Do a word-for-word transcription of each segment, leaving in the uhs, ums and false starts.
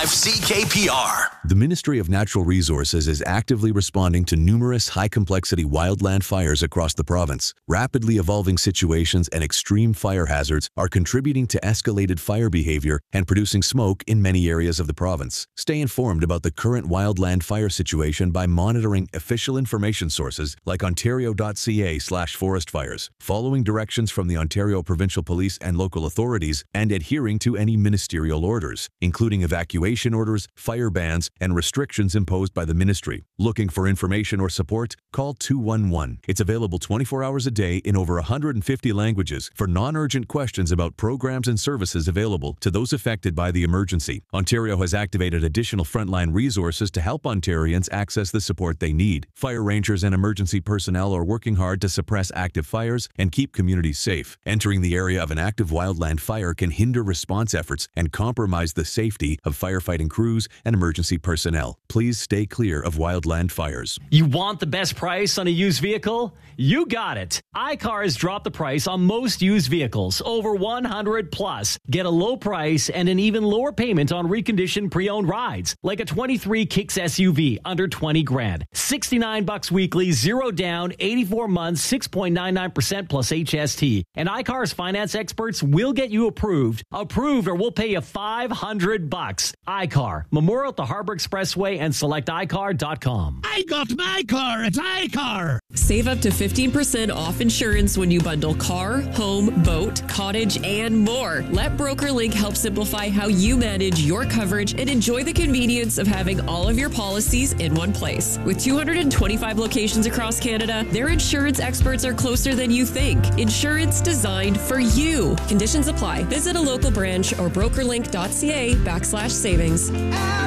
five C K P R. The Ministry of Natural Resources is actively responding to numerous high-complexity wildland fires across the province. Rapidly evolving situations and extreme fire hazards are contributing to escalated fire behavior and producing smoke in many areas of the province. Stay informed about the current wildland fire situation by monitoring official information sources like ontario.ca slash forest fires, following directions from the Ontario Provincial Police and local authorities, and adhering to any ministerial orders, including evacuation orders, fire bans, and restrictions imposed by the ministry. Looking for information or support? Call two one one. It's available twenty-four hours a day in over one hundred fifty languages for non-urgent questions about programs and services available to those affected by the emergency. Ontario has activated additional frontline resources to help Ontarians access the support they need. Fire rangers and emergency personnel are working hard to suppress active fires and keep communities safe. Entering the area of an active wildland fire can hinder response efforts and compromise the safety of firefighting crews and emergency personnel. Please stay clear of wildland fires. You want the best price on a used vehicle? You got it. iCar has dropped the price on most used vehicles, over one hundred plus. Get a low price and an even lower payment on reconditioned pre-owned rides, like a twenty-three Kicks S U V under twenty grand. sixty-nine bucks weekly, zero down, eighty-four months, six point nine nine percent plus H S T. And iCar's finance experts will get you approved. Approved or we'll pay you five hundred bucks. iCar, Memorial at the Harbor Expressway and select i car dot com. I got my car at iCar. Save up to fifteen percent off insurance when you bundle car, home, boat, cottage, and more. Let BrokerLink help simplify how you manage your coverage and enjoy the convenience of having all of your policies in one place. With two hundred twenty-five locations across Canada, their insurance experts are closer than you think. Insurance designed for you. Conditions apply. Visit a local branch or brokerlink.ca backslash savings. At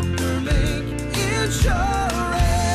BrokerLink Insurance.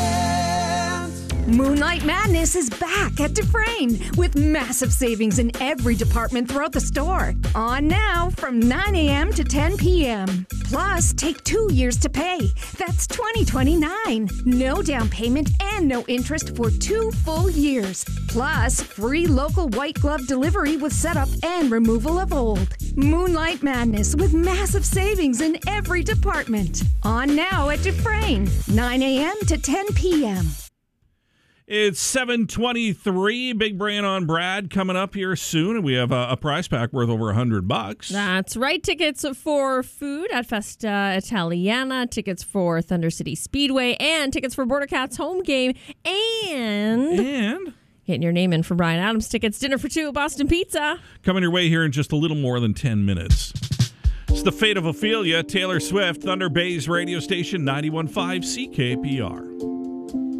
Moonlight Madness is back at Dufresne with massive savings in every department throughout the store. On now from nine a.m. to ten p.m. Plus, take two years to pay. That's twenty twenty-nine. No down payment and no interest for two full years. Plus, free local white glove delivery with setup and removal of old. Moonlight Madness with massive savings in every department. On now at Dufresne, nine a.m. to ten p.m. It's seven twenty-three. Big Brain on Brad coming up here soon, and we have a, a prize pack worth over one hundred bucks. That's right. Tickets for food at Festa Italiana, tickets for Thunder City Speedway, and tickets for Border Cats home game, and... And... getting your name in for Brian Adams tickets. Dinner for two at Boston Pizza. Coming your way here in just a little more than ten minutes. It's the fate of Ophelia, Taylor Swift, Thunder Bay's radio station, ninety-one point five C K P R.